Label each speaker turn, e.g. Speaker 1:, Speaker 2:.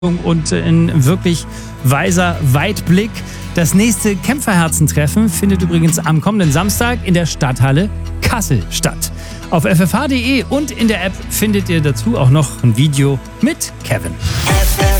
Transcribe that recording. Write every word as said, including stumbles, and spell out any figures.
Speaker 1: Und ein wirklich weiser Weitblick. Das nächste Kämpferherzentreffen findet übrigens am kommenden Samstag in der Stadthalle Kassel statt. Auf f f h punkt d e und in der App findet ihr dazu auch noch ein Video mit Kevin.